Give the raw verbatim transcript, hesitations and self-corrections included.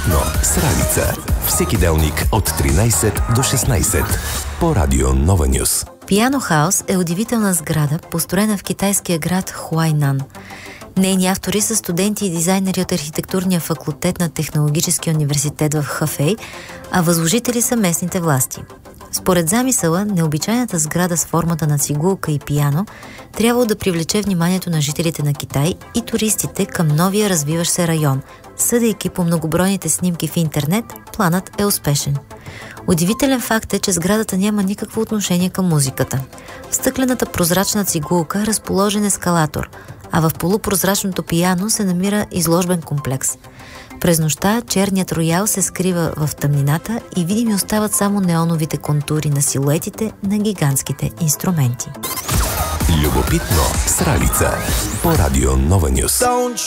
Любопитно с Ралица. Всеки делник от тринайсет до шестнайсет по Радио Нова Нюс. Пиано Хаус е удивителна сграда, построена в китайския град Хуайнан. Нейни автори са студенти и дизайнери от архитектурния факултет на Технологическия университет в Хафей, а възложители са местните власти. Според замисъла, необичайната сграда с формата на цигулка и пиано трябва да привлече вниманието на жителите на Китай и туристите към новия развиващ се район. Съдейки по многобройните снимки в интернет, планът е успешен. Удивителен факт е, че сградата няма никакво отношение към музиката. В стъклената прозрачна цигулка е разположен ескалатор, а в полупрозрачното пиано се намира изложбен комплекс. През нощта черният роял се скрива в тъмнината и видими остават само неоновите контури на силуетите на гигантските инструменти. Любопитно с Ралица по Радио Нова Нюс.